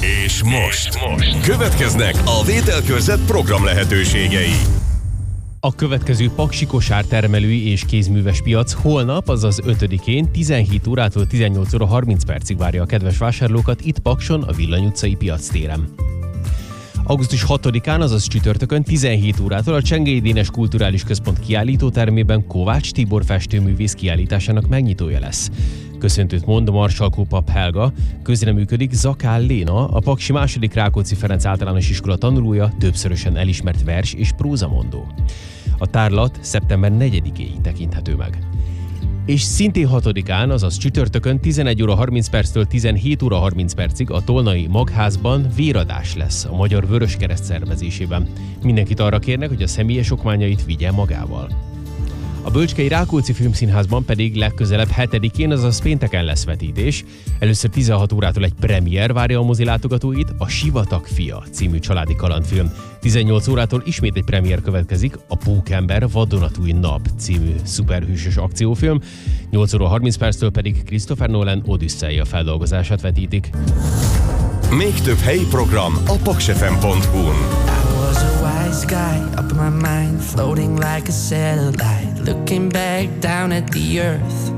És most következnek a Vételkörzet program lehetőségei. A következő paksi kosártermelői és kézműves piac holnap, azaz 5-én 17 órától 18 óra 30 percig várja a kedves vásárlókat itt Pakson, a Villany utcai piactéren. Augusztus 6-án, azaz csütörtökön 17 órától a Csengei Dénes Kulturális Központ kiállítótermében Kovács Tibor festőművész kiállításának megnyitója lesz. Köszöntőt mond Marsalkó Pap Helga, közreműködik Zakál Léna, a paksi II. Rákóczi Ferenc általános iskola tanulója, többszörösen elismert vers- és prózamondó. A tárlat szeptember 4-éig tekinthető meg. És szintén 6-án, azaz csütörtökön 11 óra 30 perctől 17 óra 30 percig a Tolnai Magházban véradás lesz a Magyar Vöröskereszt szervezésében. Mindenkit arra kérnek, hogy a személyes okmányait vigye magával. A Bölcskei Rákóczi Filmszínházban pedig legközelebb 7-én, azaz pénteken lesz vetítés. Először 16 órától egy premier várja a mozi látogatóit, a Sivatag fia című családi kalandfilm. 18 órától ismét egy premier következik, a Pókember vadonatúj nap című szuperhősös akciófilm. 8 óra 30 perctől pedig Christopher Nolan Odüsszeia feldolgozását vetítik. Még több helyi program a paksfm.hu-n. Wise guy up in my mind, floating like a satellite, looking back down at the earth.